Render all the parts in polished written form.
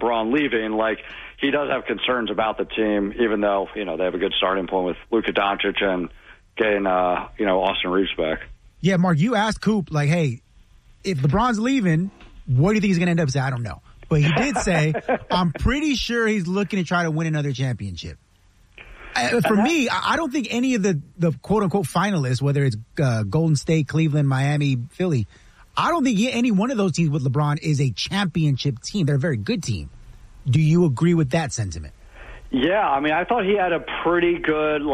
LeBron leaving, like, he does have concerns about the team, even though, they have a good starting point with Luka Doncic and getting, Austin Reeves back. Yeah, Mark, you asked Coop, like, hey, if LeBron's leaving, what do you think he's going to end up saying? I don't know. But he did say, I'm pretty sure he's looking to try to win another championship. For me, I don't think any of the quote-unquote finalists, whether it's Golden State, Cleveland, Miami, Philly, I don't think any one of those teams with LeBron is a championship team. They're a very good team. Do you agree with that sentiment? Yeah, I mean, I thought he had a pretty good,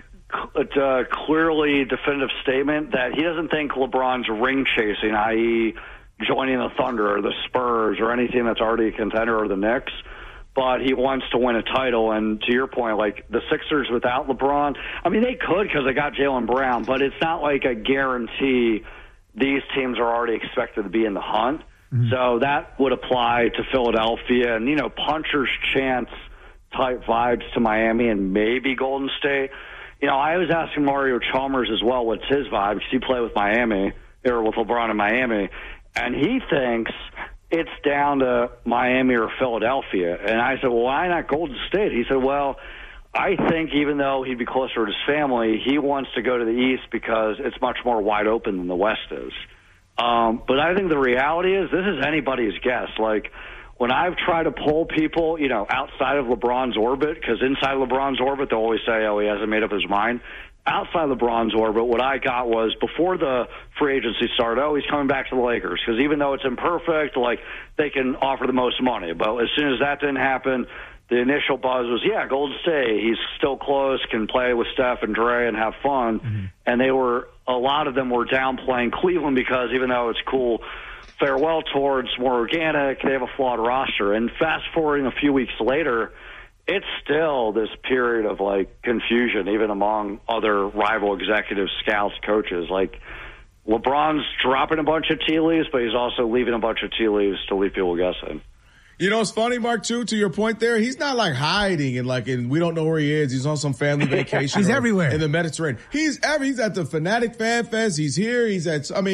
clearly definitive statement that he doesn't think LeBron's ring chasing, i.e., joining the Thunder or the Spurs or anything that's already a contender or the Knicks, but he wants to win a title. And to your point, like the Sixers without LeBron, I mean, they could because they got Jaylen Brown, but it's not like a guarantee these teams are already expected to be in the hunt. Mm-hmm. So that would apply to Philadelphia and, puncher's chance type vibes to Miami and maybe Golden State. I was asking Mario Chalmers as well what's his vibe because he played with Miami or with LeBron in Miami, and he thinks it's down to Miami or Philadelphia. And I said, well, why not Golden State? He said, well, I think even though he'd be closer to his family, he wants to go to the East because it's much more wide open than the West is. But I think the reality is this is anybody's guess. Like, when I've tried to poll people, outside of LeBron's orbit, because inside LeBron's orbit, they'll always say, oh, he hasn't made up his mind. Outside LeBron's orbit, what I got was before the free agency started, oh, he's coming back to the Lakers. Because even though it's imperfect, they can offer the most money. But as soon as that didn't happen, the initial buzz was, yeah, Golden State. He's still close, can play with Steph and Dre and have fun. Mm-hmm. And a lot of them were downplaying Cleveland because even though it's cool, farewell tour, it's more organic, they have a flawed roster. And fast forwarding a few weeks later, it's still this period of confusion, even among other rival executives, scouts, coaches. LeBron's dropping a bunch of tea leaves, but he's also leaving a bunch of tea leaves to leave people guessing. It's funny, Mark, too, to your point there. He's not hiding and we don't know where he is. He's on some family vacation. He's everywhere. In the Mediterranean. He's at the Fanatic Fan Fest. He's here. He's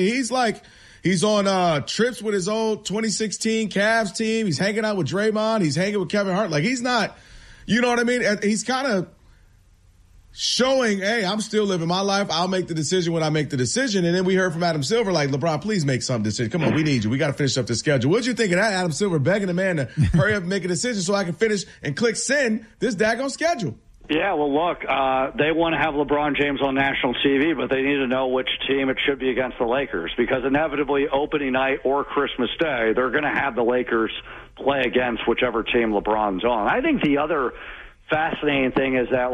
on trips with his old 2016 Cavs team. He's hanging out with Draymond. He's hanging with Kevin Hart. He's not, you know what I mean? He's kind of showing, hey, I'm still living my life. I'll make the decision when I make the decision. And then we heard from Adam Silver, LeBron, please make some decision. Come on, we need you. We got to finish up the schedule. What'd you think of that, Adam Silver, begging the man to hurry up and make a decision so I can finish and click send this daggone schedule? Yeah, well, look, they want to have LeBron James on national TV, but they need to know which team it should be against the Lakers because inevitably opening night or Christmas Day, they're going to have the Lakers play against whichever team LeBron's on. I think the other fascinating thing is that,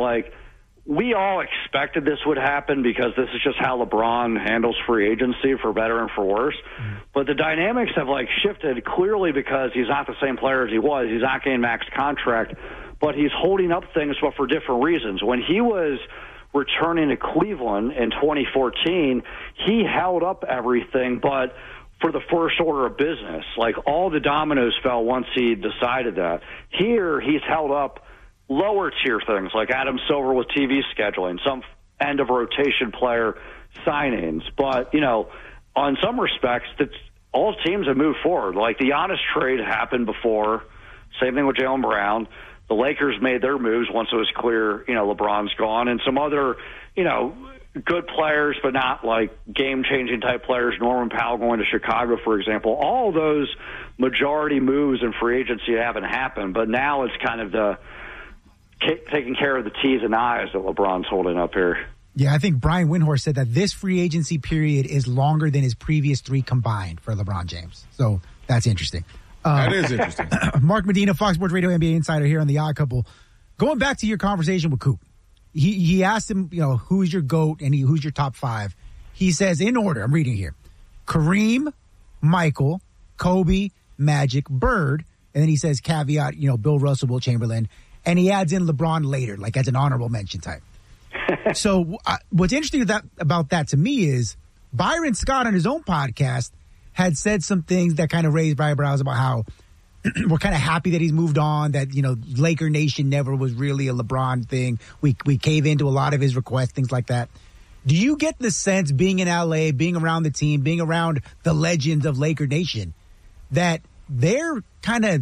we all expected this would happen because this is just how LeBron handles free agency, for better and for worse. Mm-hmm. But the dynamics have shifted clearly because he's not the same player as he was. He's not getting max contract, but he's holding up things, but for different reasons. When he was returning to Cleveland in 2014, he held up everything, but for the first order of business. All the dominoes fell once he decided that. Here, he's held up lower tier things like Adam Silver with TV scheduling, some end of rotation player signings. But, on some respects, all teams have moved forward. The Giannis trade happened before. Same thing with Jaylen Brown. The Lakers made their moves once it was clear, LeBron's gone. And some other, good players, but not game-changing type players. Norman Powell going to Chicago, for example. All those majority moves in free agency haven't happened. But now it's kind of taking care of the T's and I's that LeBron's holding up here. Yeah, I think Brian Windhorst said that this free agency period is longer than his previous three combined for LeBron James. So that's interesting. That is interesting. Mark Medina, Fox Sports Radio NBA Insider here on The Odd Couple. Going back to your conversation with Coop, he asked him, who's your GOAT and who's your top five. He says, in order, I'm reading here, Kareem, Michael, Kobe, Magic, Bird, and then he says, caveat, Bill Russell, Will Chamberlain, and he adds in LeBron later, as an honorable mention type. So what's interesting about that to me is Byron Scott on his own podcast had said some things that kind of raised eyebrows about how we're kind of happy that he's moved on, that, Laker Nation never was really a LeBron thing. We cave into a lot of his requests, things like that. Do you get the sense, being in LA, being around the team, being around the legends of Laker Nation, that they're kind of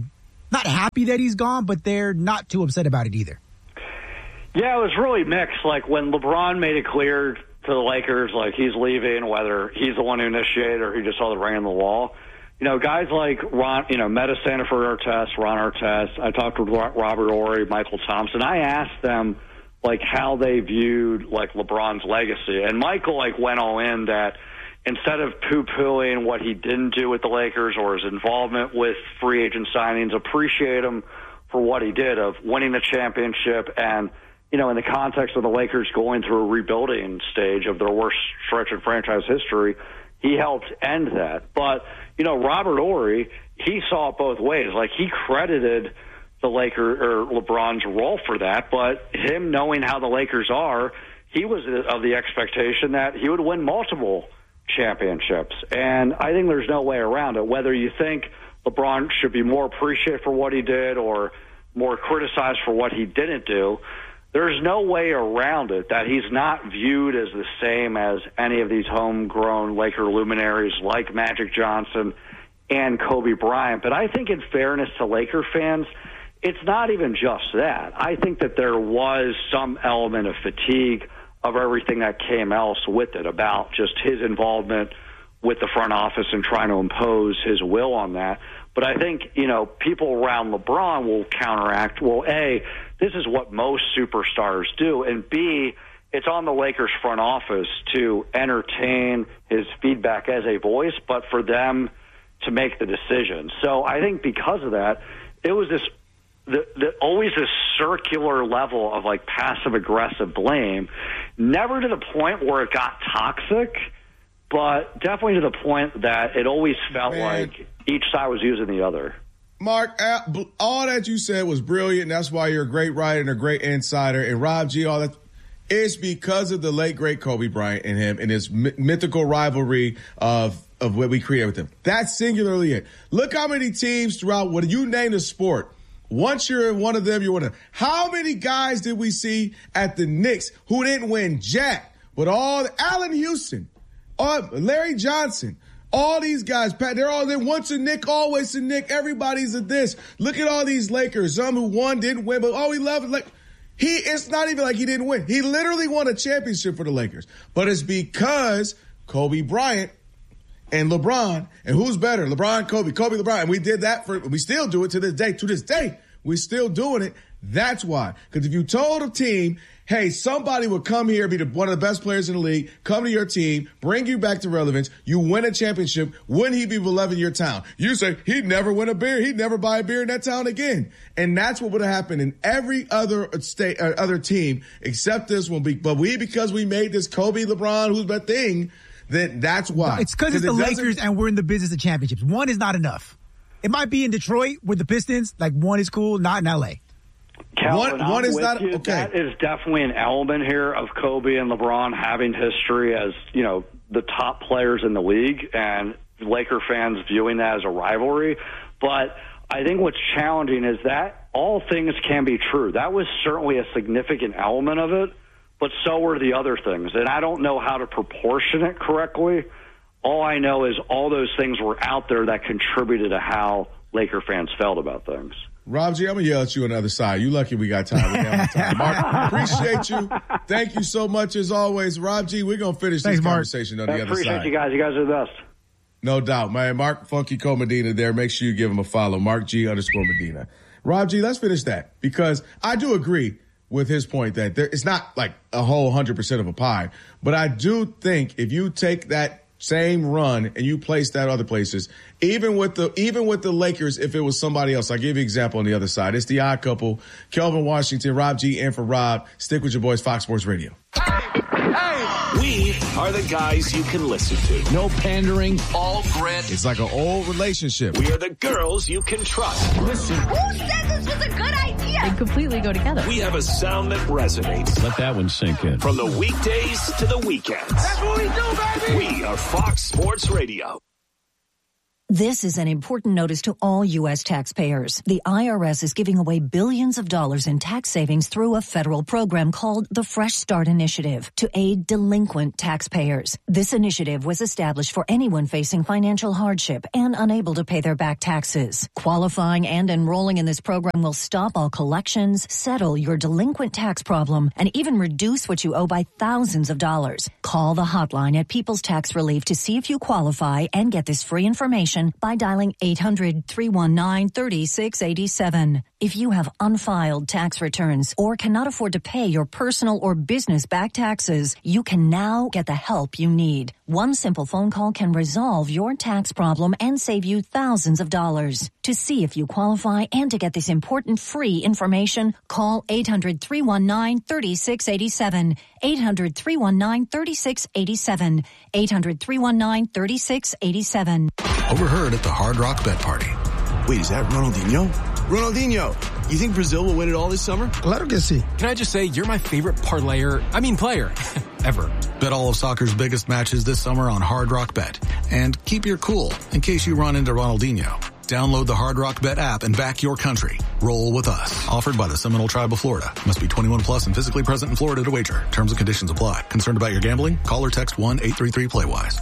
not happy that he's gone, but they're not too upset about it either. Yeah, it was really mixed. Like when LeBron made it clear to the Lakers, like he's leaving, whether he's the one who initiated or he just saw the writing on the wall. You know, guys like Ron, Meta Sanford Artest, Ron Artest. I talked with Robert Horry, Michael Thompson. I asked them like how they viewed like LeBron's legacy, and Michael like went all in that instead of poo-pooing what he didn't do with the Lakers or his involvement with free agent signings, appreciate him for what he did of winning the championship and. In the context of the Lakers going through a rebuilding stage of their worst stretch in franchise history, he helped end that. But, Robert Horry, he saw it both ways. Like, he credited the LeBron's role for that, but him knowing how the Lakers are, he was of the expectation that he would win multiple championships. And I think there's no way around it. Whether you think LeBron should be more appreciated for what he did or more criticized for what he didn't do, there's no way around it that he's not viewed as the same as any of these homegrown Laker luminaries like Magic Johnson and Kobe Bryant. But I think in fairness to Laker fans, it's not even just that. I think that there was some element of fatigue of everything that came else with it about just his involvement with the front office and trying to impose his will on that. But I think, people around LeBron will counteract, well, A, this is what most superstars do, and B, it's on the Lakers front office to entertain his feedback as a voice, but for them to make the decision. So I think because of that, it was always this circular level of like passive-aggressive blame, never to the point where it got toxic, but definitely to the point that it always felt like each side was using the other. Mark, all that you said was brilliant. And that's why you're a great writer and a great insider. And Rob G, all that, it's because of the late, great Kobe Bryant and him and his mythical rivalry of what we create with him. That's singularly it. Look how many teams throughout, when you name the sport, once you're in one of them, you're one of them. How many guys did we see at the Knicks who didn't win jack? But Allen Houston, Larry Johnson, all these guys, Pat, they're all there. Once a Knick, always a Knick. Everybody's a this. Look at all these Lakers. Some who won, didn't win, but we love it. Like it's not even like he didn't win. He literally won a championship for the Lakers. But it's because Kobe Bryant and LeBron, and who's better? LeBron, Kobe, LeBron. And we did that we still do it to this day. To this day, we're still doing it. That's why. Because if you told a team, hey, somebody would come here, be one of the best players in the league, come to your team, bring you back to relevance, you win a championship, wouldn't he be beloved in your town? You say, he'd never win a beer. He'd never buy a beer in that town again. And that's what would have happened in every other state, other team, except this one. But because we made this Kobe, LeBron, who's that thing, that's why. It's because it's the Lakers and we're in the business of championships. One is not enough. It might be in Detroit with the Pistons, like one is cool, not in L.A. Calvin, one is not okay. That is definitely an element here of Kobe and LeBron having history as the top players in the league, and Laker fans viewing that as a rivalry. But I think what's challenging is that all things can be true. That was certainly a significant element of it, but so were the other things. And I don't know how to proportion it correctly. All I know is all those things were out there that contributed to how Laker fans felt about things. Rob G, I'm going to yell at you on the other side. You lucky we got time. Mark, appreciate you. Thank you so much as always. Rob G, we're going to finish this conversation on the other side. Appreciate you guys. You guys are the best. No doubt, man. Mark Funky Cole Medina there. Make sure you give him a follow. Mark G _Medina. Rob G, let's finish that because I do agree with his point that it's not like a whole 100% of a pie, but I do think if you take that same run and you place that other places, even with the Lakers, if it was somebody else, I'll give you an example on the other side. It's the odd couple, Kelvin Washington, Rob G, and for Rob. Stick with your boys, Fox Sports Radio. We are the guys you can listen to. No pandering, all grit. It's like an old relationship. We are the girls you can trust. Listen. Who said this was a good idea? They completely go together. We have a sound that resonates. Let that one sink in. From the weekdays to the weekends. That's what we do, baby. We are Fox Sports Radio. This is an important notice to all U.S. taxpayers. The IRS is giving away billions of dollars in tax savings through a federal program called the Fresh Start Initiative to aid delinquent taxpayers. This initiative was established for anyone facing financial hardship and unable to pay their back taxes. Qualifying and enrolling in this program will stop all collections, settle your delinquent tax problem, and even reduce what you owe by thousands of dollars. Call the hotline at People's Tax Relief to see if you qualify and get this free information by dialing 800-319-3687. If you have unfiled tax returns or cannot afford to pay your personal or business back taxes, you can now get the help you need. One simple phone call can resolve your tax problem and save you thousands of dollars. To see if you qualify and to get this important free information, call 800-319-3687. 800-319-3687. 800-319-3687. Overheard at the Hard Rock Bet Party. Wait, is that Ronaldinho? Ronaldinho, you think Brazil will win it all this summer? Claro que sí. Can I just say, you're my favorite player ever. Bet all of soccer's biggest matches this summer on Hard Rock Bet. And keep your cool in case you run into Ronaldinho. Download the Hard Rock Bet app and back your country. Roll with us. Offered by the Seminole Tribe of Florida. Must be 21 plus and physically present in Florida to wager. Terms and conditions apply. Concerned about your gambling? Call or text 1-833-PLAY-WISE.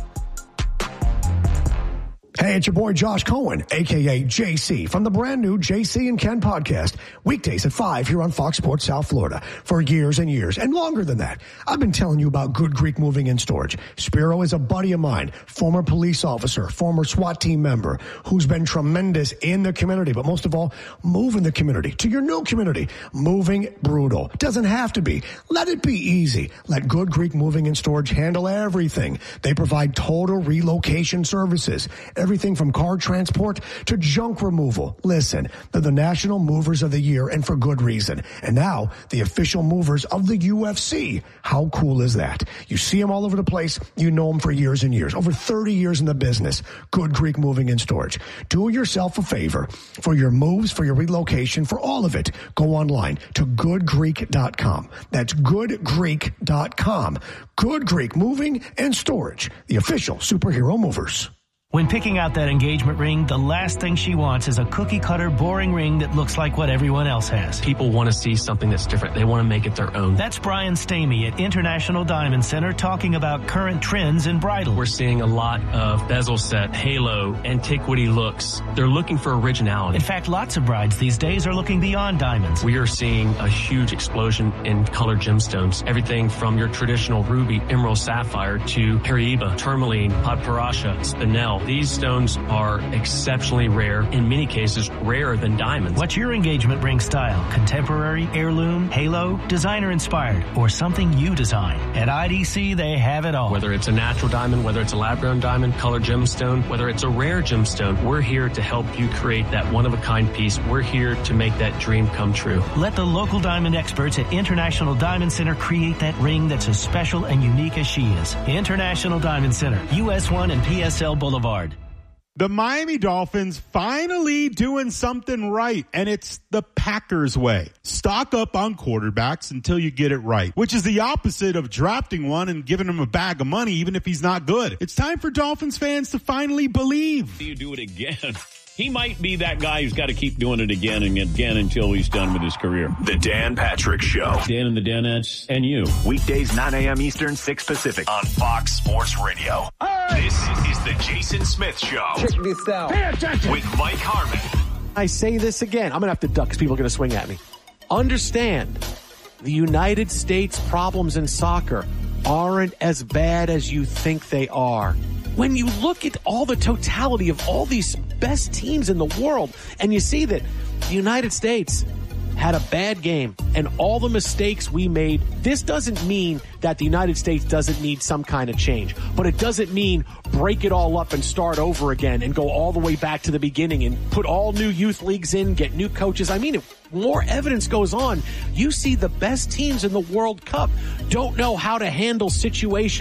Hey, it's your boy Josh Cohen, a.k.a. JC, from the brand new JC and Ken podcast, weekdays at 5 here on Fox Sports South Florida. For years and years, and longer than that, I've been telling you about Good Greek Moving and Storage. Spiro is a buddy of mine, former police officer, former SWAT team member, who's been tremendous in the community, but most of all, moving the community to your new community. Moving brutal. Doesn't have to be. Let it be easy. Let Good Greek Moving and Storage handle everything. They provide total relocation services. Everything from car transport to junk removal. Listen, they're the National Movers of the Year, and for good reason. And now, the official movers of the UFC. How cool is that? You see them all over the place. You know them for years and years. Over 30 years in the business. Good Greek Moving and Storage. Do yourself a favor. For your moves, for your relocation, for all of it, go online to goodgreek.com. That's goodgreek.com. Good Greek Moving and Storage. The official superhero movers. When picking out that engagement ring, the last thing she wants is a cookie-cutter, boring ring that looks like what everyone else has. People want to see something that's different. They want to make it their own. That's Brian Stamey at International Diamond Center talking about current trends in bridal. We're seeing a lot of bezel set, halo, antiquity looks. They're looking for originality. In fact, lots of brides these days are looking beyond diamonds. We are seeing a huge explosion in colored gemstones. Everything from your traditional ruby, emerald, sapphire to Paraiba, tourmaline, Padparadscha, spinel. These stones are exceptionally rare, in many cases rarer than diamonds. What's your engagement ring style? Contemporary, heirloom, halo, designer inspired, or something you design? At IDC, they have it all. Whether it's a natural diamond, whether it's a lab-grown diamond, colored gemstone, whether it's a rare gemstone, we're here to help you create that one-of-a-kind piece. We're here to make that dream come true. Let the local diamond experts at International Diamond Center create that ring that's as special and unique as she is. International Diamond Center, US 1 and PSL Boulevard. The Miami Dolphins finally doing something right, and it's the Packers way. Stock up on quarterbacks until you get it right, which is the opposite of drafting one and giving him a bag of money even if he's not good. It's time for Dolphins fans to finally believe. You do it again. He might be that guy who's got to keep doing it again and again until he's done with his career. The Dan Patrick Show. Dan and the Danettes and you. Weekdays 9 a.m. Eastern, 6 Pacific on Fox Sports Radio. Right. This is the Jason Smith Show. Check this out. Pay attention. With Mike Harmon. I say this again. I'm going to have to duck because people are going to swing at me. Understand, the United States problems in soccer aren't as bad as you think they are. When you look at all the totality of all these best teams in the world, and you see that the United States had a bad game and all the mistakes we made, this doesn't mean that the United States doesn't need some kind of change, but it doesn't mean break it all up and start over again and go all the way back to the beginning and put all new youth leagues in, get new coaches. I mean, if more evidence goes on, you see the best teams in the World Cup don't know how to handle situations.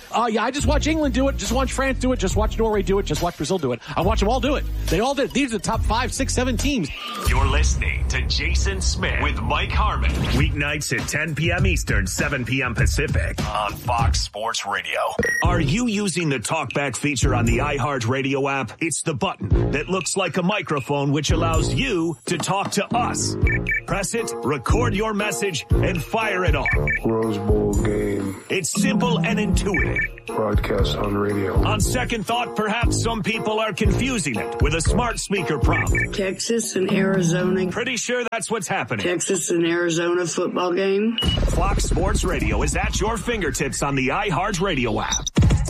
Yeah, I just watch England do it. Just watch France do it. Just watch Norway do it. Just watch Brazil do it. I watch them all do it. They all did. These are the top 5, 6, 7 teams. You're listening to Jason Smith with Mike Harmon. Weeknights at 10 p.m. Eastern, 7 p.m. Pacific on Fox Sports Radio. Are you using the TalkBack feature on the iHeartRadio app? It's the button that looks like a microphone which allows you to talk to us. Press it, record your message, and fire it off. Rose Bowl game. It's simple and intuitive. Broadcast on radio. On second thought, perhaps some people are confusing it with a smart speaker prompt. Texas and Arizona. Pretty sure that's what's happening. Texas and Arizona football game. Fox Sports Radio is at your fingertips on the iHeartRadio app.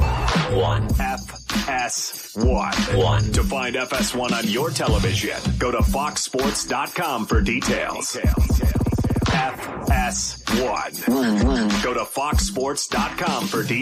FS1. To find FS1 on your television, go to foxsports.com for details. FS1. Go to foxsports.com for details.